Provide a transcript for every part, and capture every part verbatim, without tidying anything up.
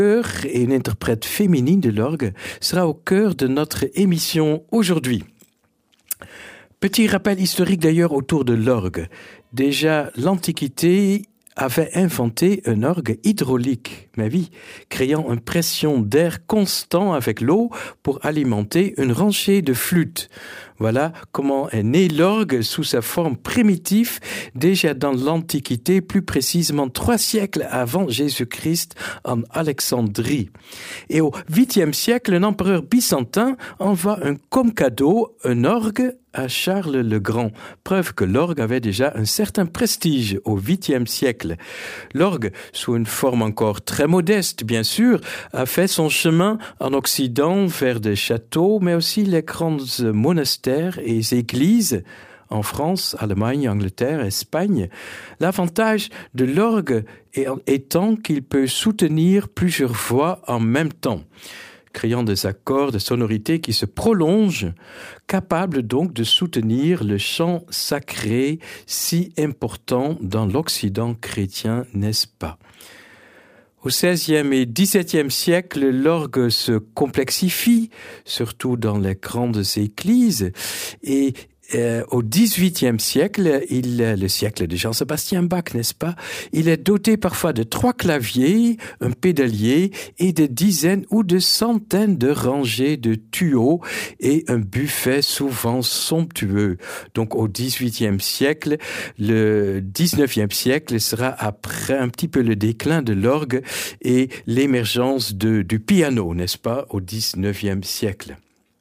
et une interprète féminine de l'orgue sera au cœur de notre émission aujourd'hui. Petit rappel historique d'ailleurs autour de l'orgue. Déjà, l'Antiquité avait inventé un orgue hydraulique, ma vie, créant une pression d'air constant avec l'eau pour alimenter une rangée de flûtes. Voilà comment est né l'orgue sous sa forme primitive, déjà dans l'Antiquité, plus précisément trois siècles avant Jésus-Christ en Alexandrie. Et au huitième siècle, un empereur byzantin envoie un, comme cadeau un orgue à Charles le Grand, preuve que l'orgue avait déjà un certain prestige au huitième siècle. L'orgue, sous une forme encore très modeste, bien sûr, a fait son chemin en Occident vers des châteaux, mais aussi les grands monastères et églises en France, Allemagne, Angleterre, Espagne. L'avantage de l'orgue étant qu'il peut soutenir plusieurs voix en même temps, créant des accords de sonorité qui se prolongent, capables donc de soutenir le chant sacré si important dans l'Occident chrétien, n'est-ce pas? Au seizième et dix-septième siècle, l'orgue se complexifie, surtout dans les grandes églises, et Euh, au dix-huitième siècle, il, le siècle de Jean-Sébastien Bach, n'est-ce pas? Il est doté parfois de trois claviers, un pédalier et de dizaines ou de centaines de rangées de tuyaux et un buffet souvent somptueux. Donc au dix-huitième siècle, le dix-neuvième siècle sera après un petit peu le déclin de l'orgue et l'émergence de, du piano, n'est-ce pas, au dix-neuvième siècle.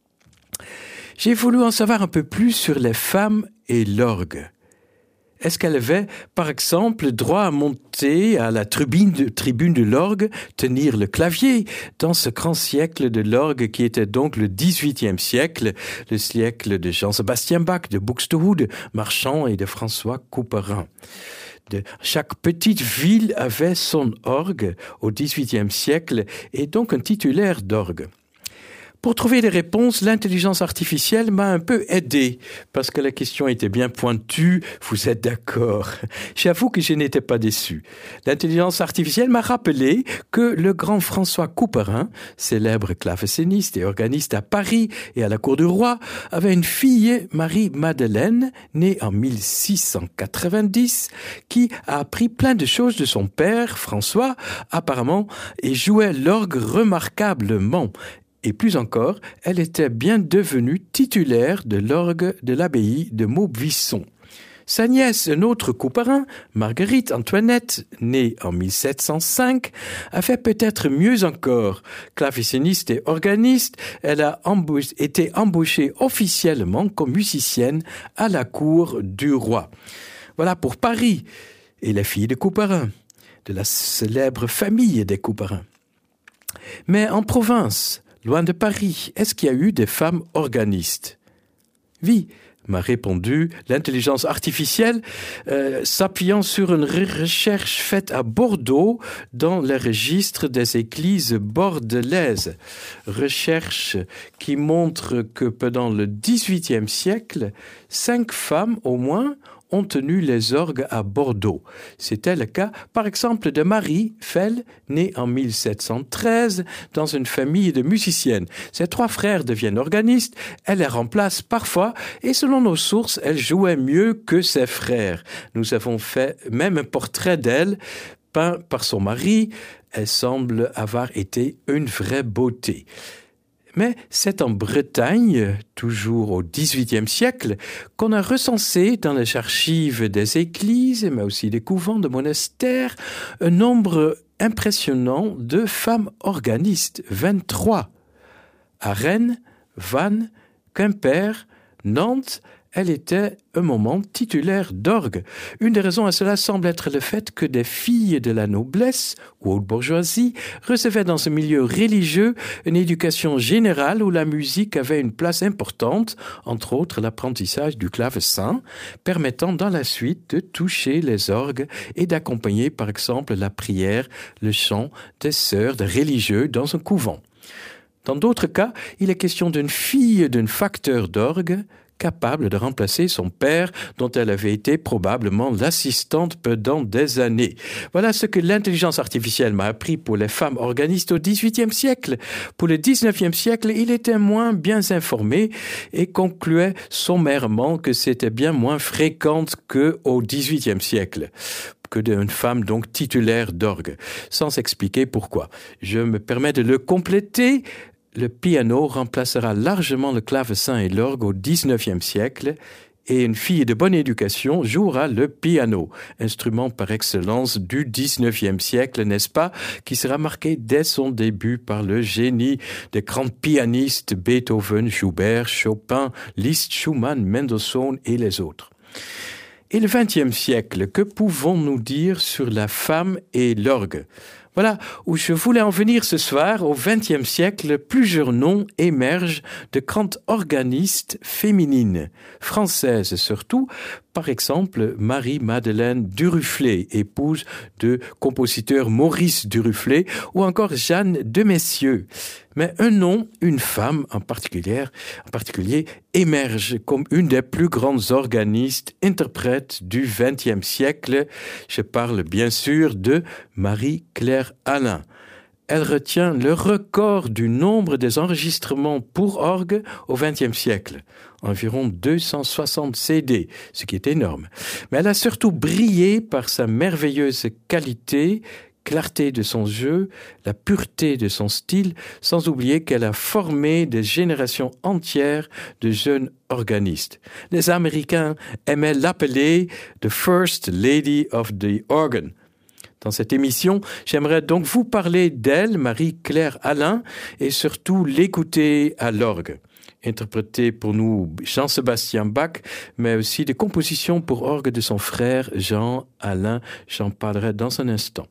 J'ai voulu en savoir un peu plus sur les femmes et l'orgue. Est-ce qu'elles avaient, par exemple, droit à monter à la tribune de, tribune de l'orgue, tenir le clavier, dans ce grand siècle de l'orgue qui était donc le dix-huitième siècle, le siècle de Jean-Sébastien Bach, de Buxtehude, Marchand et de François Couperin. De, chaque petite ville avait son orgue au dix-huitième siècle et donc un titulaire d'orgue. Pour trouver des réponses, l'intelligence artificielle m'a un peu aidé, parce que la question était bien pointue, vous êtes d'accord. J'avoue que je n'étais pas déçu. L'intelligence artificielle m'a rappelé que le grand François Couperin, célèbre claveciniste et organiste à Paris et à la cour du roi, avait une fille, Marie-Madeleine, née en mille six cent quatre-vingt-dix, qui a appris plein de choses de son père, François, apparemment, et jouait l'orgue remarquablement. Et plus encore, elle était bien devenue titulaire de l'orgue de l'abbaye de Maubuisson. Sa nièce, un autre Couperin, Marguerite Antoinette, née en mille sept cent cinq, a fait peut-être mieux encore. Claveciniste et organiste, elle a embauché, été embauchée officiellement comme musicienne à la cour du roi. Voilà pour Paris et les filles de Couperin, de la célèbre famille des Couperins. Mais en province, loin de Paris, est-ce qu'il y a eu des femmes organistes? Oui, m'a répondu l'intelligence artificielle, euh, s'appuyant sur une recherche faite à Bordeaux dans le registre des églises bordelaises. Recherche qui montre que pendant le dix-huitième siècle, cinq femmes au moins ont tenu les orgues à Bordeaux. C'était le cas, par exemple, de Marie Fell, née en mille sept cent treize, dans une famille de musiciennes. Ses trois frères deviennent organistes, elle les remplace parfois, et selon nos sources, elle jouait mieux que ses frères. Nous avons fait même un portrait d'elle, peint par son mari. Elle semble avoir été une vraie beauté. Mais c'est en Bretagne, toujours au dix-huitième siècle, qu'on a recensé dans les archives des églises, mais aussi des couvents de monastères, un nombre impressionnant de femmes organistes, vingt-trois. À Rennes, Vannes, Quimper, Nantes, elle était un moment titulaire d'orgue. Une des raisons à cela semble être le fait que des filles de la noblesse ou haute bourgeoisie recevaient dans ce milieu religieux une éducation générale où la musique avait une place importante, entre autres l'apprentissage du clavecin, permettant dans la suite de toucher les orgues et d'accompagner par exemple la prière, le chant des sœurs, des religieux dans un couvent. Dans d'autres cas, il est question d'une fille d'un facteur d'orgue, capable de remplacer son père, dont elle avait été probablement l'assistante pendant des années. Voilà ce que l'intelligence artificielle m'a appris pour les femmes organistes au dix-huitième siècle. Pour le dix-neuvième siècle, il était moins bien informé et concluait sommairement que c'était bien moins fréquente qu'au dix-huitième siècle. Que d'une femme donc titulaire d'orgue, sans expliquer pourquoi. Je me permets de le compléter. Le piano remplacera largement le clavecin et l'orgue au dix-neuvième siècle et une fille de bonne éducation jouera le piano, instrument par excellence du dix-neuvième siècle, n'est-ce pas, qui sera marqué dès son début par le génie des grands pianistes Beethoven, Schubert, Chopin, Liszt, Schumann, Mendelssohn et les autres. Et le vingtième siècle, que pouvons-nous dire sur la femme et l'orgue ? Voilà où je voulais en venir ce soir. Au vingtième siècle, plusieurs noms émergent de grandes organistes féminines, françaises surtout. Par exemple, Marie-Madeleine Duruflé, épouse de compositeur Maurice Duruflé, ou encore Jeanne de Messieux. Mais un nom, une femme en particulier, en particulier, émerge comme une des plus grandes organistes, interprètes du vingtième siècle. Je parle bien sûr de Marie-Claire Alain. Elle retient le record du nombre des enregistrements pour orgue au vingtième siècle, environ deux cent soixante C D, ce qui est énorme. Mais elle a surtout brillé par sa merveilleuse qualité, clarté de son jeu, la pureté de son style, sans oublier qu'elle a formé des générations entières de jeunes organistes. Les Américains aimaient l'appeler « The First Lady of the Organ ». Dans cette émission, j'aimerais donc vous parler d'elle, Marie-Claire Alain, et surtout l'écouter à l'orgue. Interprété pour nous Jean-Sébastien Bach, mais aussi des compositions pour orgue de son frère Jean Alain. J'en parlerai dans un instant.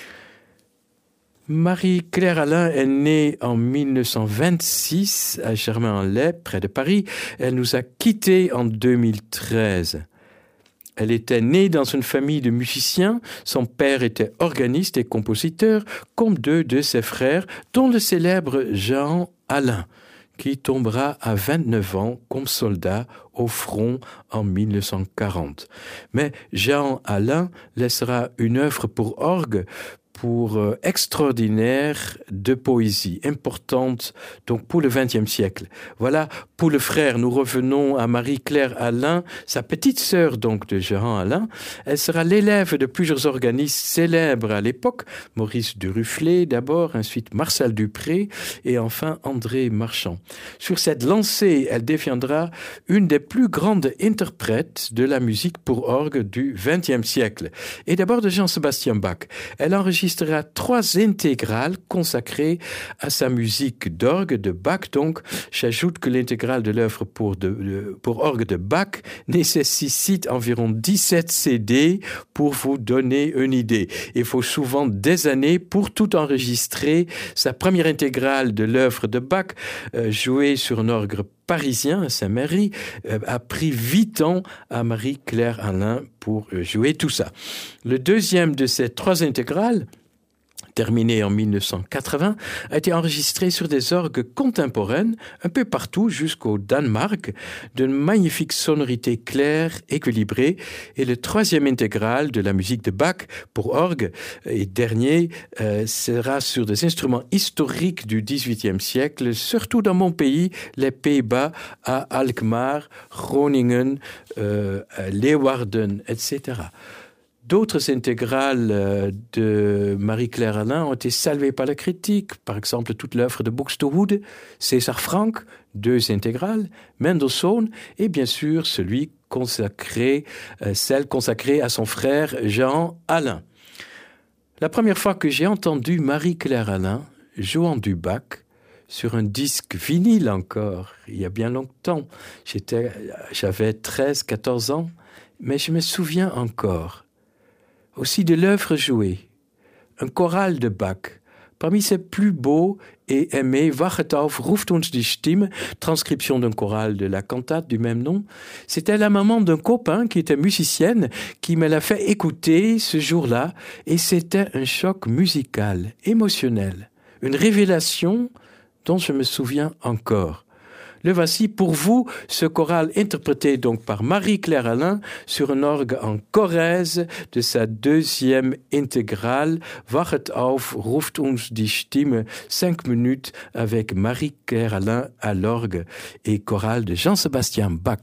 Marie-Claire Alain est née en mille neuf cent vingt-six à Germain-en-Laye, près de Paris. Elle nous a quittés en deux mille treize. Elle était née dans une famille de musiciens. Son père était organiste et compositeur, comme deux de ses frères, dont le célèbre Jean Alain, qui tombera à vingt-neuf ans comme soldat au front en mille neuf cent quarante. Mais Jean Alain laissera une œuvre pour orgue pour euh, extraordinaire de poésie, importante donc pour le vingtième siècle. Voilà, pour le frère, nous revenons à Marie-Claire Alain, sa petite sœur donc de Jean Alain. Elle sera l'élève de plusieurs organistes célèbres à l'époque, Maurice Duruflé d'abord, ensuite Marcel Dupré et enfin André Marchand. Sur cette lancée, elle deviendra une des plus grandes interprètes de la musique pour orgue du vingtième siècle. Et d'abord de Jean-Sébastien Bach. Elle enregistre enregistrera trois intégrales consacrées à sa musique d'orgue de Bach. Donc, j'ajoute que l'intégrale de l'œuvre pour, de, de, pour orgue de Bach nécessite environ dix-sept C D pour vous donner une idée. Il faut souvent des années pour tout enregistrer. Sa première intégrale de l'œuvre de Bach, euh, jouée sur un orgue parisien à Saint-Méry, euh, a pris huit ans à Marie-Claire Alain pour euh, jouer tout ça. Le deuxième de ces trois intégrales, terminé en mille neuf cent quatre-vingts, a été enregistré sur des orgues contemporaines un peu partout jusqu'au Danemark, d'une magnifique sonorité claire, équilibrée. Et le troisième intégral de la musique de Bach pour orgue et dernier euh, sera sur des instruments historiques du dix-huitième siècle, surtout dans mon pays, les Pays-Bas, à Alkmaar, Groningen, euh, Leeuwarden, et cetera. D'autres intégrales de Marie-Claire Alain ont été saluées par la critique, par exemple toute l'œuvre de Buxtehude, César Franck, deux intégrales, Mendelssohn et bien sûr celui consacré, celle consacrée à son frère Jean Alain. La première fois que j'ai entendu Marie-Claire Alain jouant du Bach sur un disque vinyle encore, il y a bien longtemps, j'étais, j'avais treize, quatorze ans, mais je me souviens encore aussi de l'œuvre jouée, un choral de Bach. Parmi ses plus beaux et aimés, Wachet auf, ruft uns die Stimme, transcription d'un choral de la cantate du même nom. C'était la maman d'un copain qui était musicienne qui me l'a fait écouter ce jour-là et c'était un choc musical, émotionnel, une révélation dont je me souviens encore. Le voici pour vous, ce choral interprété donc par Marie-Claire Alain sur un orgue en Corrèze de sa deuxième intégrale. Wachet auf, ruft uns die Stimme, cinq minutes avec Marie-Claire Alain à l'orgue et chorale de Jean-Sébastien Bach.